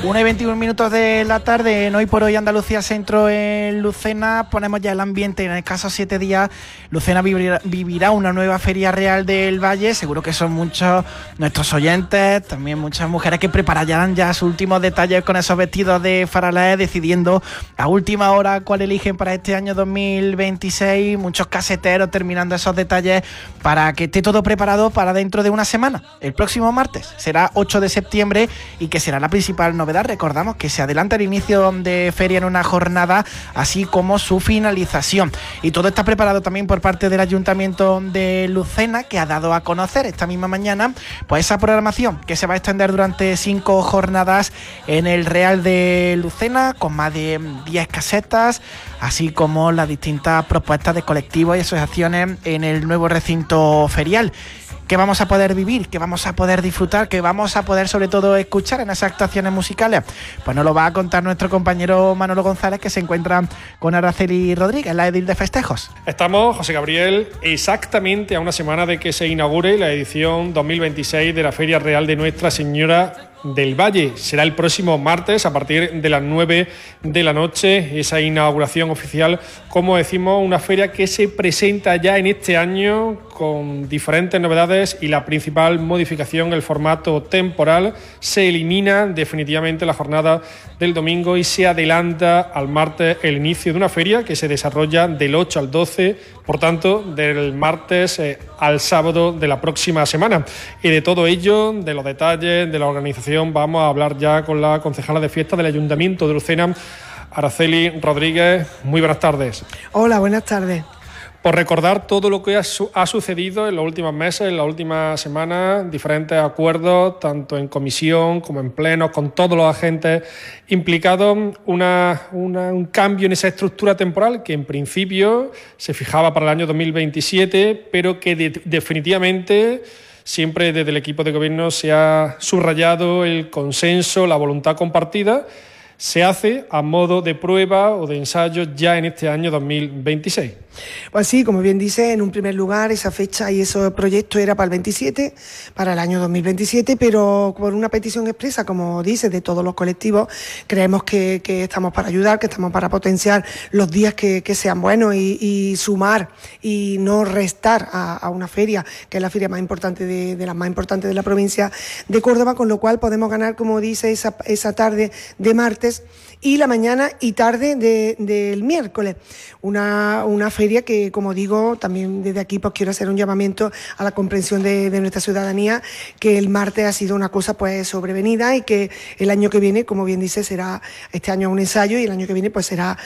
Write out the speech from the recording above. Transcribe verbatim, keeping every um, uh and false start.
una y veintiún minutos de la tarde en Hoy por Hoy Andalucía Centro en Lucena. Ponemos ya el ambiente. En escasos siete días Lucena vivirá, vivirá una nueva Feria Real del Valle. Seguro que son muchos nuestros oyentes, también muchas mujeres que prepararán ya sus últimos detalles con esos vestidos de faralaes, decidiendo a última hora cuál eligen para este año dos mil veintiséis. Muchos caseteros terminando esos detalles para que esté todo preparado para dentro de una semana. El próximo martes será ocho de septiembre y que será la principal novedad. Recordamos que se adelanta el inicio de feria en una jornada, así como su finalización. Y todo está preparado también por parte del Ayuntamiento de Lucena, que ha dado a conocer esta misma mañana pues esa programación que se va a extender durante cinco jornadas en el Real de Lucena, con más de diez casetas, así como las distintas propuestas de colectivos y asociaciones en el nuevo recinto ferial. Que vamos a poder vivir, que vamos a poder disfrutar, que vamos a poder sobre todo escuchar en esas actuaciones musicales. Pues nos lo va a contar nuestro compañero Manolo González, que se encuentra con Araceli Rodríguez, la edil de festejos. Estamos, José Gabriel, exactamente a una semana de que se inaugure la edición dos mil veintiséis de la Feria Real de Nuestra Señora del Valle. Será el próximo martes a partir de las nueve de la noche, esa inauguración oficial. Como decimos, una feria que se presenta ya en este año con diferentes novedades, y la principal modificación, el formato temporal. Se elimina definitivamente la jornada del domingo y se adelanta al martes el inicio de una feria que se desarrolla del ocho al doce, por tanto del martes eh, al sábado de la próxima semana. Y de todo ello, de los detalles, de la organización, vamos a hablar ya con la concejala de fiestas del Ayuntamiento de Lucena, Araceli Rodríguez. Muy buenas tardes. Hola, buenas tardes. Por recordar todo lo que ha, su- ha sucedido en los últimos meses, en las últimas semanas, diferentes acuerdos, tanto en comisión como en plenos, con todos los agentes implicados, una, una, un cambio en esa estructura temporal que en principio se fijaba para el año dos mil veintisiete, pero que de- definitivamente siempre desde el equipo de gobierno se ha subrayado el consenso, la voluntad compartida. Se hace a modo de prueba o de ensayo ya en este año dos mil veintiséis. Pues sí, como bien dice, en un primer lugar esa fecha y ese proyecto era para el veintisiete, para el año dos mil veintisiete, pero por una petición expresa, como dice, de todos los colectivos, creemos que, que estamos para ayudar, que estamos para potenciar los días que, que sean buenos y, y sumar y no restar a, a una feria, que es la feria más importante de, de las más importantes de la provincia de Córdoba, con lo cual podemos ganar, como dice, esa, esa tarde de martes y la mañana y tarde de, del miércoles. Una, una feria que, como digo, también desde aquí pues quiero hacer un llamamiento a la comprensión de, de nuestra ciudadanía, que el martes ha sido una cosa pues sobrevenida y que el año que viene, como bien dice, será, este año un ensayo y el año que viene pues será